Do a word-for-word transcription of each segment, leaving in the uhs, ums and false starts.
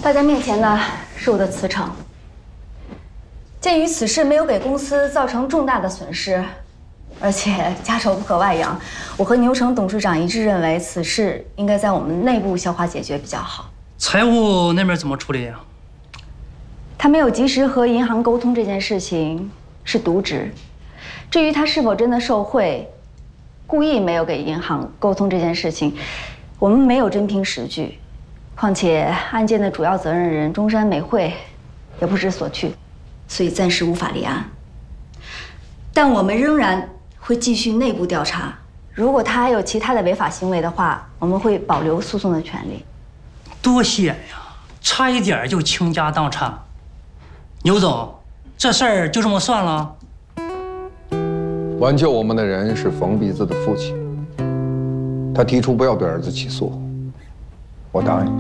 大家面前呢是我的辞呈。鉴于此事没有给公司造成重大的损失，而且家丑不可外扬，我和牛城董事长一致认为此事应该在我们内部消化解决比较好。 财务那边怎么处理呀？ 他没有及时和银行沟通这件事情是渎职。至于他是否真的受贿，故意没有给银行沟通这件事情，我们没有真凭实据。况且案件的主要责任人中山美惠也不知所去，所以暂时无法立案。但我们仍然会继续内部调查，如果他还有其他的违法行为的话，我们会保留诉讼的权利。 多险呀，差一点就倾家荡产。牛总，这事儿就这么算了？ 挽救我们的人是冯鼻子的父亲，他提出不要对儿子起诉，我答应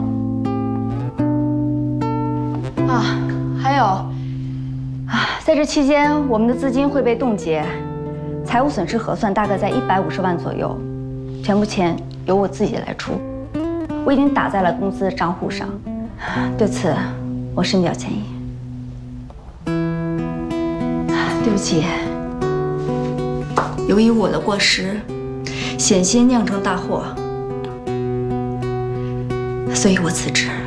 了。 啊，还有啊，在这期间，我们的资金会被冻结，财务损失核算大概在一百五十万左右，全部钱由我自己来出，我已经打在了公司的账户上，对此我深表歉意。对不起，由于我的过失，险些酿成大祸，所以我辞职。